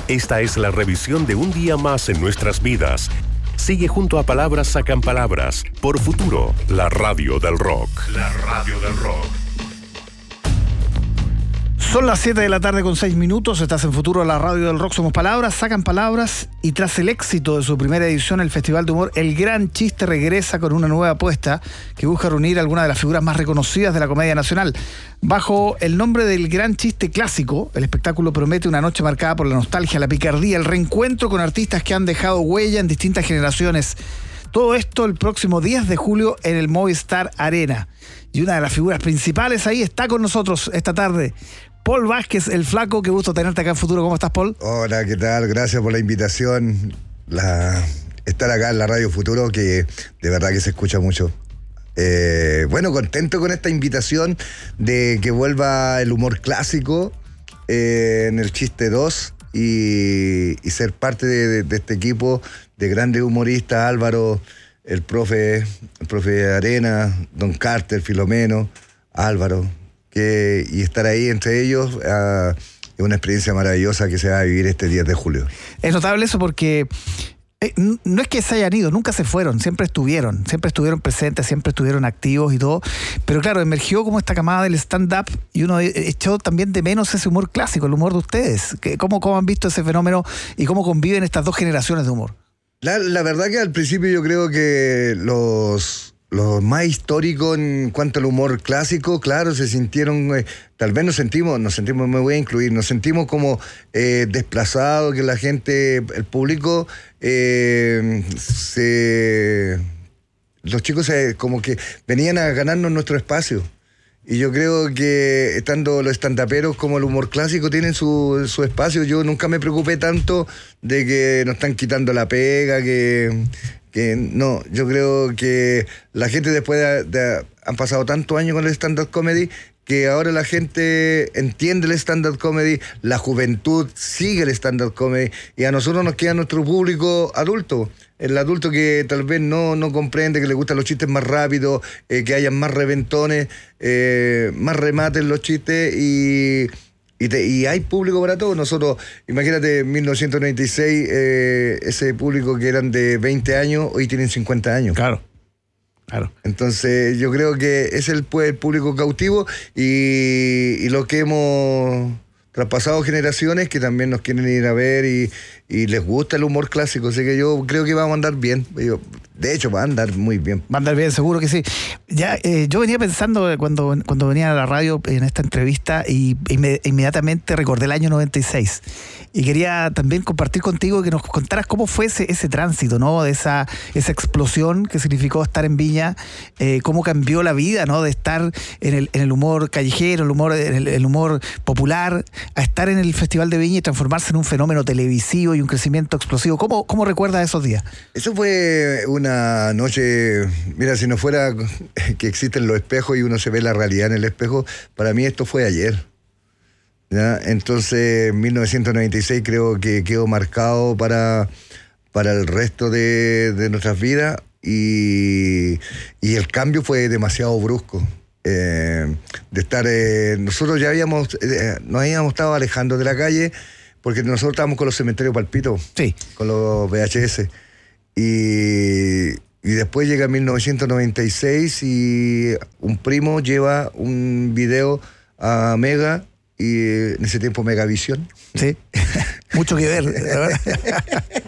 Esta es la revisión de un día más en nuestras vidas. Sigue junto a Palabras Sacan Palabras por Futuro, la radio del rock. La radio del rock. Son las 7 de la tarde con 6 minutos, estás en Futuro, la radio del rock. Somos Palabras, Sacan Palabras, y tras el éxito de su primera edición, el Festival de Humor El Gran Chiste regresa con una nueva apuesta que busca reunir a algunas de las figuras más reconocidas de la comedia nacional. Bajo el nombre del Gran Chiste Clásico, el espectáculo promete una noche marcada por la nostalgia, la picardía, el reencuentro con artistas que han dejado huella en distintas generaciones. Todo esto el próximo 10 de julio en el Movistar Arena. Y una de las figuras principales ahí está con nosotros esta tarde, Paul Vázquez, el Flaco. Qué gusto tenerte acá en Futuro. ¿Cómo estás, Paul? Hola, ¿qué tal? Gracias por la invitación. Estar acá en la Radio Futuro, que de verdad que se escucha mucho. Bueno, contento con esta invitación de que vuelva el humor clásico en el Chiste 2 y ser parte de este equipo de grandes humoristas: Álvaro, el profe Arena, Don Carter, Filomeno, Álvaro. Y estar ahí entre ellos es una experiencia maravillosa que se va a vivir este 10 de julio. Es notable eso porque no es que se hayan ido, nunca se fueron, siempre estuvieron presentes, siempre estuvieron activos y todo, pero claro, emergió como esta camada del stand-up y uno echó también de menos ese humor clásico, el humor de ustedes. ¿Cómo han visto ese fenómeno y cómo conviven estas dos generaciones de humor? La verdad que al principio yo creo que los más históricos en cuanto al humor clásico, claro, se sintieron, tal vez nos sentimos, me voy a incluir, nos sentimos como desplazados, que la gente, el público, los chicos como que venían a ganarnos nuestro espacio. Y yo creo que estando los estandaperos como el humor clásico tienen su espacio. Yo nunca me preocupé tanto de que nos están quitando la pega, que no, yo creo que la gente después han pasado tantos años con el stand-up comedy que ahora la gente entiende el stand-up comedy, la juventud sigue el stand-up comedy y a nosotros nos queda nuestro público adulto, el adulto que tal vez no comprende, que le gustan los chistes más rápidos, que hayan más reventones, más remates en los chistes y hay público para todo. Nosotros, imagínate, en 1996, ese público que eran de 20 años, hoy tienen 50 años. Claro. Entonces, yo creo que es el público cautivo y lo que hemos traspasado generaciones que también nos quieren ir a ver y les gusta el humor clásico. Así que yo creo que vamos a andar bien. De hecho, va a andar muy bien. Va a andar bien, seguro que sí. Ya, yo venía pensando cuando venía a la radio en esta entrevista y inmediatamente recordé el año 96. Y quería también compartir contigo, que nos contaras cómo fue ese tránsito, ¿no? De esa explosión que significó estar en Viña, cómo cambió la vida, ¿no? De estar en el humor callejero, el humor popular, a estar en el Festival de Viña y transformarse en un fenómeno televisivo y un crecimiento explosivo. ¿Cómo recuerdas esos días? Eso fue una noche, mira, si no fuera que existen los espejos y uno se ve la realidad en el espejo, para mí esto fue ayer. ¿Ya? Entonces, 1996 creo que quedó marcado para el resto de nuestras vidas y el cambio fue demasiado brusco. De estar, nosotros ya nos habíamos estado alejando de la calle porque nosotros estábamos con los cementerios palpitos, sí, con los VHS y después llega 1996 y un primo lleva un video a Mega. Y en ese tiempo Megavisión. Sí, mucho que ver, la verdad.